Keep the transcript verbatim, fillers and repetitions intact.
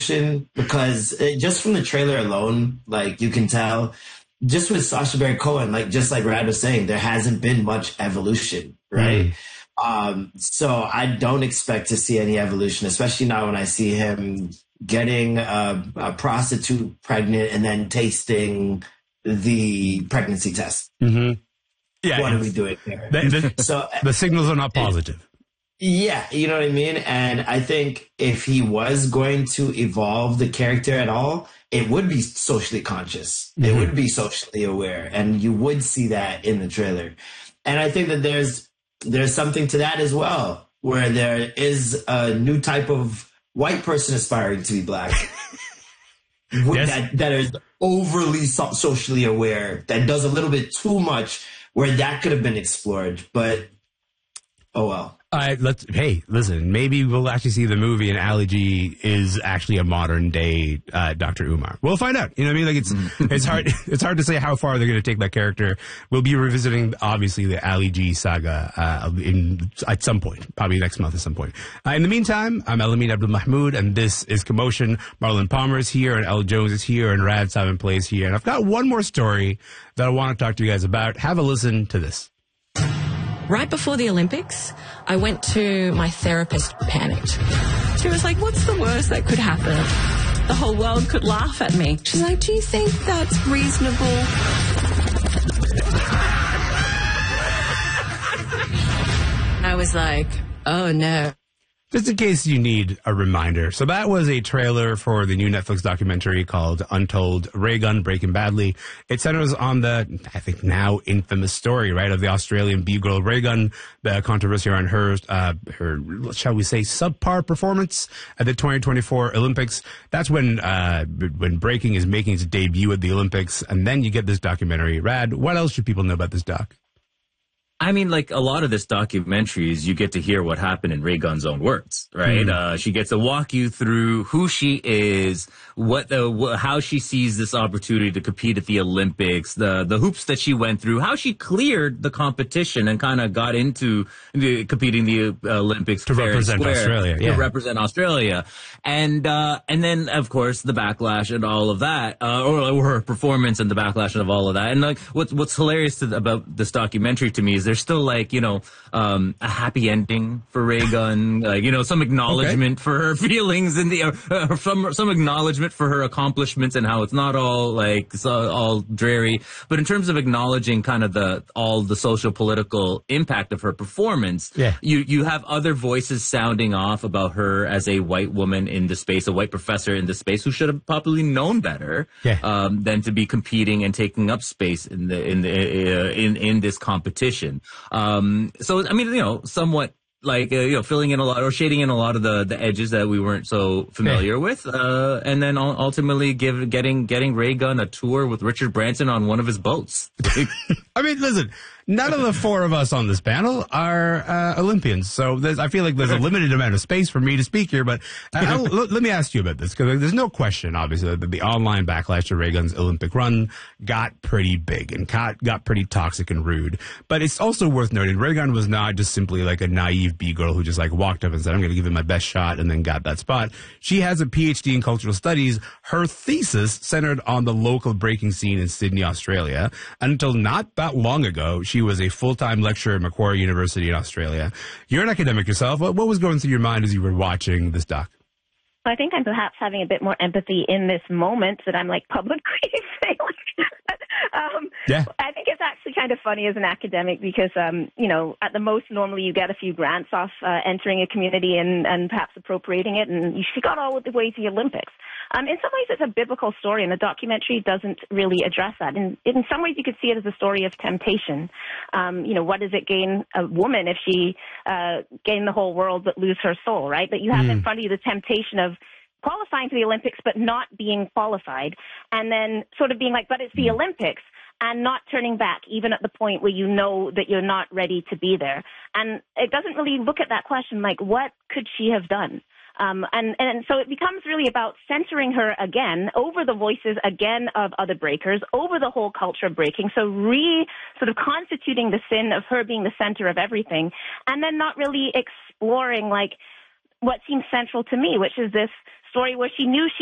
because it, just from the trailer alone, like you can tell, just with Sacha Baron Cohen, like just like Rad was saying, there hasn't been much evolution, right? Mm. Um, so I don't expect to see any evolution, especially now when I see him getting a, a prostitute pregnant and then tasting the pregnancy test. Mm-hmm. Yeah, what are we doing here? The, the, so the signals are not positive. Yeah, you know what I mean? And I think if he was going to evolve the character at all, it would be socially conscious. Mm-hmm. It would be socially aware. And you would see that in the trailer. And I think that there's there's something to that as well, where there is a new type of white person aspiring to be black. yes. that, that is overly so- socially aware, that does a little bit too much, where that could have been explored. But, oh well. All right, let's. Hey, listen. Maybe we'll actually see the movie, and Ali G is actually a modern day uh, Doctor Umar. We'll find out. You know what I mean? Like it's it's hard it's hard to say how far they're going to take that character. We'll be revisiting obviously the Ali G saga uh, in at some point, probably next month at some point. Uh, in the meantime, I'm Elamin Abdul Mahmoud, and this is Commotion. Marlon Palmer is here, and Elle Jones is here, and Rad Simon Plays here, and I've got one more story that I want to talk to you guys about. Have a listen to this. Right before the Olympics, I went to my therapist, panicked. She was like, what's the worst that could happen? The whole world could laugh at me. She's like, do you think that's reasonable? I was like, oh no. Just in case you need a reminder. So that was a trailer for the new Netflix documentary called Untold Raygun Breaking Badly. It centers on the, I think now infamous story, right, of the Australian B-girl Raygun, the controversy around her, uh, her, shall we say, subpar performance at the twenty twenty-four Olympics. That's when, uh, when breaking is making its debut at the Olympics. And then you get this documentary. Rad, what else should people know about this doc? I mean, like, a lot of this documentaries, you get to hear what happened in Raygun's own words, right? Mm. Uh, she gets to walk you through who she is, what the, wh- how she sees this opportunity to compete at the Olympics, the, the hoops that she went through, how she cleared the competition and kind of got into the, competing the uh, Olympics to represent square, Australia, yeah. To represent Australia. And, uh, and then, of course, the backlash and all of that, uh, or, or her performance and the backlash of all of that. And, like, what's, what's hilarious to, about this documentary to me is there's still, like, you know, um, a happy ending for Raygun, like, you know, some acknowledgement okay. for her feelings and the, uh, some, some acknowledgement for her accomplishments and how it's not all, like, so, all dreary. But in terms of acknowledging kind of the, all the social political impact of her performance, yeah. you, you have other voices sounding off about her as a white woman in the space, a white professor in the space who should have probably known better, yeah. um, than to be competing and taking up space in the, in the, uh, in, in this competition. Um, so, I mean, you know, somewhat like, uh, you know, filling in a lot or shading in a lot of the, the edges that we weren't so familiar yeah. with. Uh, and then ultimately give, getting, getting Raygun a tour with Richard Branson on one of his boats. I mean, listen, none of the four of us on this panel are uh, Olympians, so there's, I feel like there's a limited amount of space for me to speak here, but uh, let, let me ask you about this, because there's no question, obviously, that the online backlash to Raygun's Olympic run got pretty big and got, got pretty toxic and rude. But it's also worth noting, Raygun was not just simply like a naive B-girl who just like walked up and said, I'm going to give it my best shot, and then got that spot. She has a P H D in cultural studies. Her thesis centered on the local breaking scene in Sydney, Australia. Until not that long ago, she was a full-time lecturer at Macquarie University in Australia. You're an academic yourself. What, what was going through your mind as you were watching this doc? I think I'm perhaps having a bit more empathy in this moment that I'm like publicly failing. um, yeah. I think it's actually kind of funny as an academic because, um, you know, at the most normally you get a few grants off uh, entering a community and, and perhaps appropriating it, and you got all the way to the Olympics. Um, in some ways it's a biblical story, and the documentary doesn't really address that. In, in some ways you could see it as a story of temptation. Um, you know, what does it gain a woman if she uh, gain the whole world but lose her soul, right? That you have mm. in front of you the temptation of qualifying for the Olympics but not being qualified, and then sort of being like, but it's the Olympics, and not turning back even at the point where you know that you're not ready to be there. And it doesn't really look at that question like, what could she have done? Um, and, and so it becomes really about centering her again over the voices again of other breakers, over the whole culture of breaking. So re sort of constituting the sin of her being the center of everything, and then not really exploring like what seems central to me, which is this story where she knew she